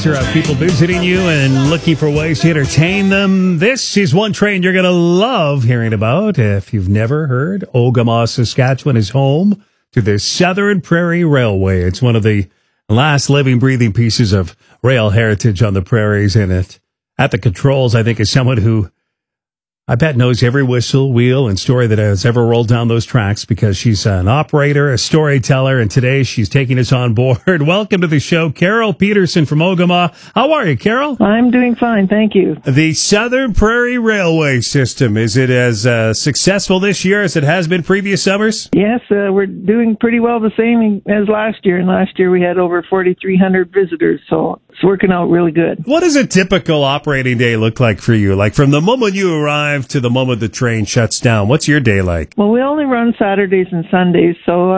pressure of people visiting you and looking for ways to entertain them. This is one train you're going to love hearing about. If you've never heard, Ogama, Saskatchewan is home to the Southern Prairie Railway. It's one of the last living, breathing pieces of rail heritage on the prairies. And at the controls, I think, is someone who I bet knows every whistle, wheel, and story that has ever rolled down those tracks, because she's an operator, a storyteller, and today she's taking us on board. Welcome to the show, Carol Peterson from Ogama. How are you, Carol? I'm doing fine, thank you. The Southern Prairie Railway System, is it as successful this year as it has been previous summers? Yes, we're doing pretty well, the same as last year. And last year we had over 4,300 visitors, so it's working out really good. What does a typical operating day look like for you? Like from the moment you arrive to the moment the train shuts down, what's your day like? Well, we only run Saturdays and Sundays. So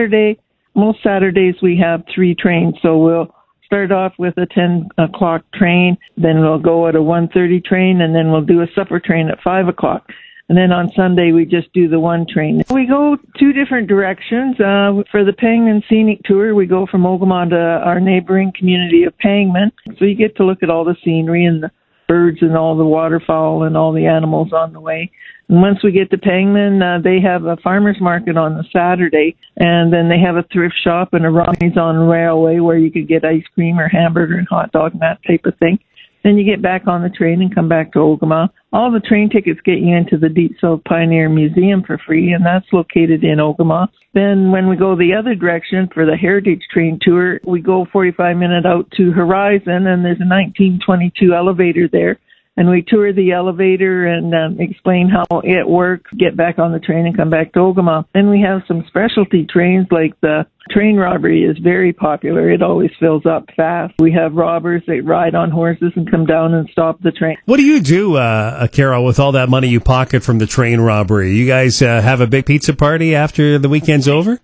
most Saturdays we have 3 trains. So we'll start off with a 10 o'clock train, then we'll go at a 1:30 train, and then we'll do a supper train at 5 o'clock. And then on Sunday, we just do the 1 train. We go 2 different directions. For the Pangman Scenic Tour, we go from Ogama to our neighboring community of Pangman. So you get to look at all the scenery and the birds and all the waterfowl and all the animals on the way. And once we get to Pangman, they have a farmer's market on the Saturday, and then they have a thrift shop and a Ronnie's on Railway where you could get ice cream or hamburger and hot dog and that type of thing. Then you get back on the train and come back to Ogama. All the train tickets get you into the Deep South Pioneer Museum for free, and that's located in Ogama. Then when we go the other direction for the Heritage Train Tour, we go 45 minutes out to Horizon, and there's a 1922 elevator there. And we tour the elevator and explain how it works, get back on the train and come back to Ogama. Then we have some specialty trains, like the train robbery is very popular. It always fills up fast. We have robbers that ride on horses and come down and stop the train. What do you do, Carol, with all that money you pocket from the train robbery? You guys have a big pizza party after the weekend's over?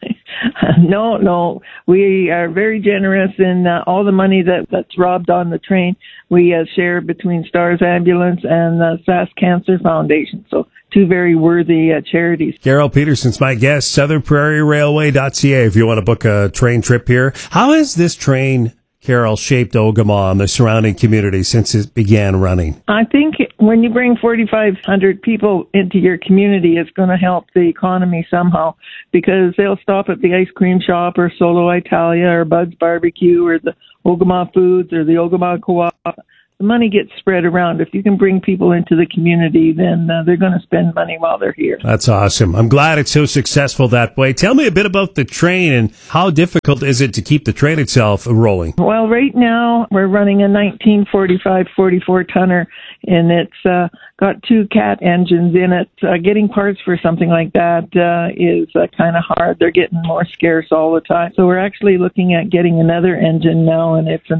No. We are very generous in all the money that's robbed on the train. We share between Stars Ambulance and the Sask Cancer Foundation. So 2 very worthy charities. Carol Peterson's my guest, southernprairierailway.ca if you want to book a train trip here. How has this train, Carol, shaped Ogama and the surrounding community since it began running? I think when you bring 4,500 people into your community, it's going to help the economy somehow, because they'll stop at the ice cream shop or Solo Italia or Bud's Barbecue or the Ogama Foods or the Ogama Co-op. The money gets spread around. If you can bring people into the community, then they're going to spend money while they're here. That's awesome. I'm glad it's so successful that way. Tell me a bit about the train and how difficult is it to keep the train itself rolling? Well, right now we're running a 1945 44-tonner, and it's got 2 Cat engines in it. Getting parts for something like that is kind of hard. They're getting more scarce all the time. So we're actually looking at getting another engine now, and it's a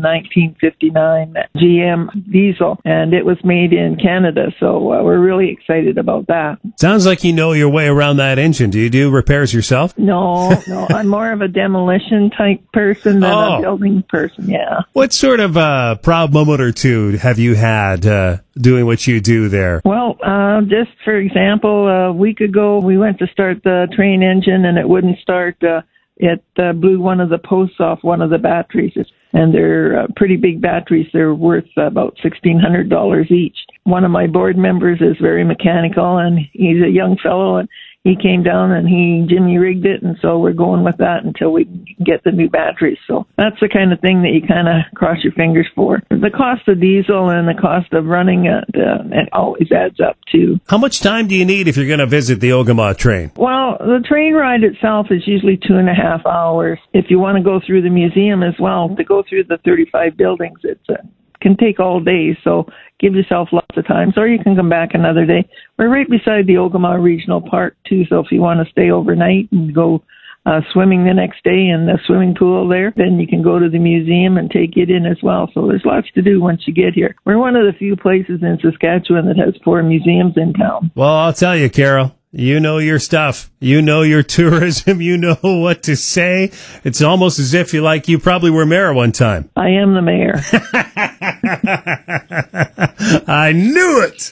1959 GM diesel, and it was made in Canada. So we're really excited about that. Sounds like you know your way around that engine. Do you do repairs yourself? No. I'm more of a demolition type person than a building person, yeah. What sort of proud moment or 2 have you had doing what you do there? Well, just for example, a week ago we went to start the train engine and it wouldn't start. It blew one of the posts off one of the batteries, and they're pretty big batteries. They're worth about $1,600 each. One of my board members is very mechanical, and he's a young fellow, and he came down and he Jimmy rigged it, and so we're going with that until we get the new batteries. So that's the kind of thing that you kind of cross your fingers for. The cost of diesel and the cost of running it always adds up too. How much time do you need if you're going to visit the Ogama train? Well, the train ride itself is usually 2.5 hours. If you want to go through the museum as well, to go through the 35 buildings, it can take all day. So give yourself lots of time, or you can come back another day. We're right beside the Ogama Regional Park too, so if you want to stay overnight and go swimming the next day in the swimming pool there, then you can go to the museum and take it in as well. So there's lots to do once you get here. We're one of the few places in Saskatchewan that has 4 museums in town. Well, I'll tell you, Carol, You know your stuff. You know your tourism. You know what to say. It's almost as if you probably were mayor one time. I am the mayor. I knew it.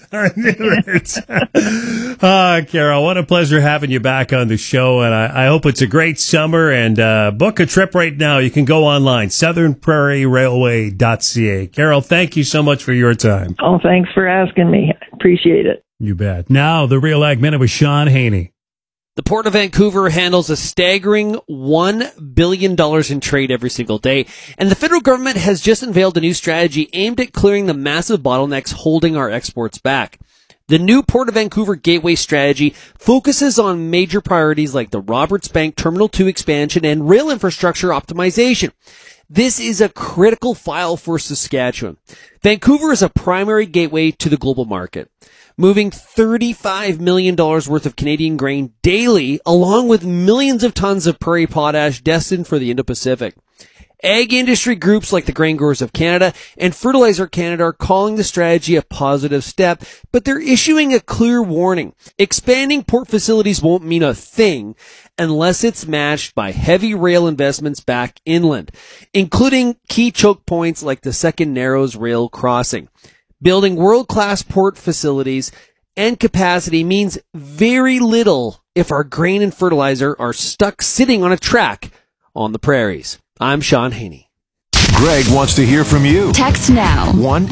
Carol, what a pleasure having you back on the show. And I hope it's a great summer. And book a trip right now. You can go online, southernprairierailway.ca. Carol, thank you so much for your time. Oh, thanks for asking me. Appreciate it. You bet. Now, the Real Ag Minute with Sean Haney. The Port of Vancouver handles a staggering $1 billion in trade every single day, and the federal government has just unveiled a new strategy aimed at clearing the massive bottlenecks holding our exports back. The new Port of Vancouver Gateway strategy focuses on major priorities like the Roberts Bank Terminal 2 expansion and rail infrastructure optimization. This is a critical file for Saskatchewan. Vancouver is a primary gateway to the global market, moving $35 million worth of Canadian grain daily, along with millions of tons of prairie potash destined for the Indo-Pacific. Ag industry groups like the Grain Growers of Canada and Fertilizer Canada are calling the strategy a positive step, but they're issuing a clear warning. Expanding port facilities won't mean a thing unless it's matched by heavy rail investments back inland, including key choke points like the Second Narrows rail crossing. Building world-class port facilities and capacity means very little if our grain and fertilizer are stuck sitting on a track on the prairies. I'm Sean Haney. Greg wants to hear from you. Text now.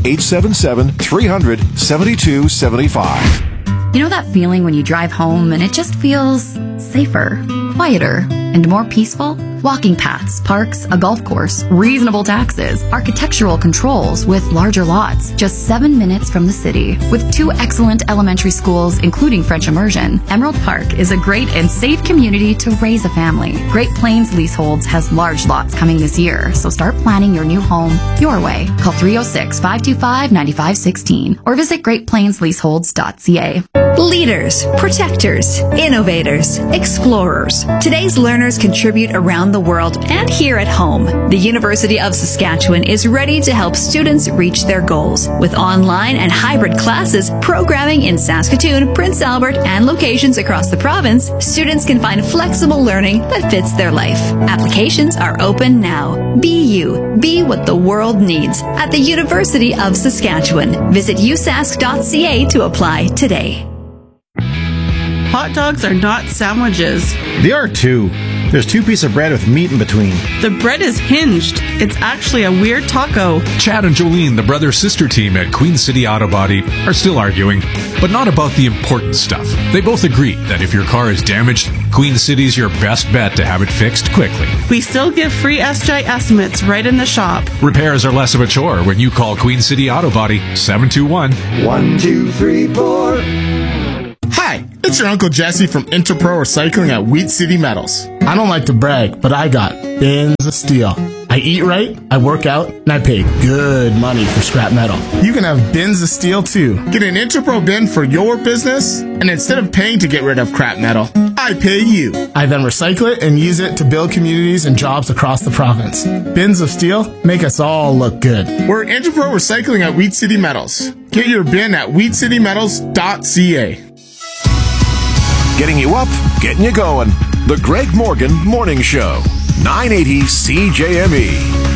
1-877-300-7275. You know that feeling when you drive home and it just feels safer, quieter, and more peaceful? Walking paths, parks, a golf course, reasonable taxes, architectural controls with larger lots, just 7 minutes from the city. With 2 excellent elementary schools, including French immersion, Emerald Park is a great and safe community to raise a family. Great Plains Leaseholds has large lots coming this year, so start planning your new home your way. Call 306-525-9516 or visit greatplainsleaseholds.ca. Leaders, protectors, innovators, explorers. Today's learners contribute around the world and here at home. The University of Saskatchewan is ready to help students reach their goals. With online and hybrid classes, programming in Saskatoon, Prince Albert, and locations across the province, students can find flexible learning that fits their life. Applications are open now. Be you. Be what the world needs at the University of Saskatchewan. Visit usask.ca to apply today. Hot dogs are not sandwiches. They are too. There's 2 pieces of bread with meat in between. The bread is hinged. It's actually a weird taco. Chad and Jolene, the brother-sister team at Queen City Auto Body, are still arguing, but not about the important stuff. They both agree that if your car is damaged, Queen City's your best bet to have it fixed quickly. We still give free SJ estimates right in the shop. Repairs are less of a chore when you call Queen City Auto Body 721-1234. Hi, it's your Uncle Jesse from Interpro Recycling at Wheat City Metals. I don't like to brag, but I got bins of steel. I eat right, I work out, and I pay good money for scrap metal. You can have bins of steel too. Get an Interpro bin for your business, and instead of paying to get rid of crap metal, I pay you. I then recycle it and use it to build communities and jobs across the province. Bins of steel make us all look good. We're Interpro Recycling at Wheat City Metals. Get your bin at wheatcitymetals.ca. Getting you up, getting you going. The Greg Morgan Morning Show. 980 CJME.